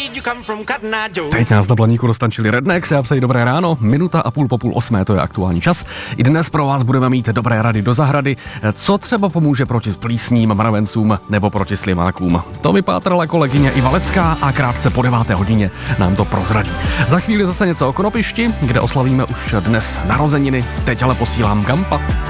Teď nás na Blaníku roztančili Rednecks, já přeji dobré ráno, 1:30 po 7:30, to je aktuální čas. I dnes pro vás budeme mít dobré rady do zahrady, co třeba pomůže proti plísním, mravencům nebo proti slimákům. To vypátrala kolegyně Iva Lecká a krátce po 9:00 nám to prozradí. Za chvíli zase něco o Konopišti, kde oslavíme už dnes narozeniny, teď ale posílám Gampa.